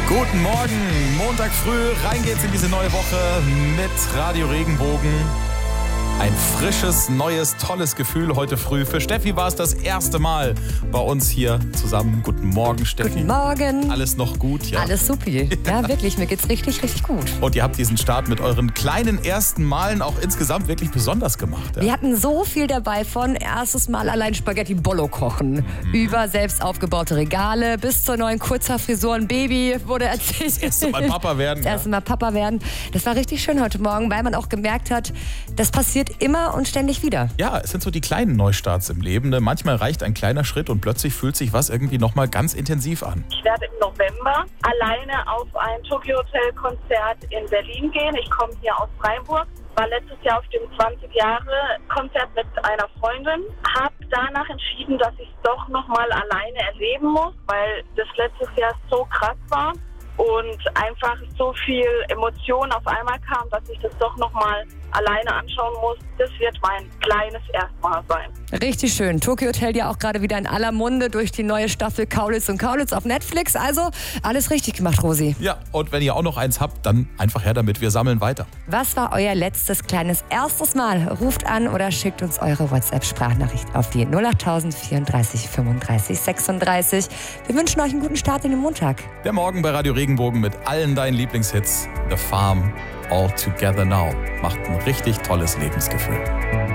Guten Morgen, Montag früh, rein geht's in diese neue Woche mit Radio Regenbogen. Ein frisches, neues, tolles Gefühl heute früh. Für Steffi war es das erste Mal bei uns hier zusammen. Guten Morgen, Steffi. Guten Morgen. Alles noch gut? Ja? Alles supi. Ja, wirklich, mir geht's richtig, richtig gut. Und ihr habt diesen Start mit euren kleinen ersten Malen auch insgesamt wirklich besonders gemacht. Ja? Wir hatten so viel dabei, von erstes Mal allein Spaghetti Bollo kochen, über selbst aufgebaute Regale, bis zur neuen Kurzhaarfrisur. Ein Baby wurde erzählt. Das erste Mal Papa werden. Das erste Mal Papa werden. Das war richtig schön heute Morgen, weil man auch gemerkt hat, das passiert immer und ständig wieder. Ja, es sind so die kleinen Neustarts im Leben. Ne? Manchmal reicht ein kleiner Schritt und plötzlich fühlt sich was irgendwie nochmal ganz intensiv an. Ich werde im November alleine auf ein Tokyo Hotel Konzert in Berlin gehen. Ich komme hier aus Freiburg. War letztes Jahr auf dem 20-Jahre-Konzert mit einer Freundin. Habe danach entschieden, dass ich es doch nochmal alleine erleben muss, weil das letztes Jahr so krass war und einfach so viel Emotion auf einmal kam, dass ich das doch nochmal alleine anschauen muss. Das wird mein kleines Erstmal sein. Richtig schön. Tokyo Hotel ja auch gerade wieder in aller Munde durch die neue Staffel Kaulitz und Kaulitz auf Netflix. Also alles richtig gemacht, Rosi. Ja, und wenn ihr auch noch eins habt, dann einfach her damit. Wir sammeln weiter. Was war euer letztes kleines erstes Mal? Ruft an oder schickt uns eure WhatsApp-Sprachnachricht auf die 08000 34 35 36. Wir wünschen euch einen guten Start in den Montag. Der Morgen bei Radio Regenbogen mit allen deinen Lieblingshits. The Farm, All Together Now. Macht ein richtig tolles Lebensgefühl.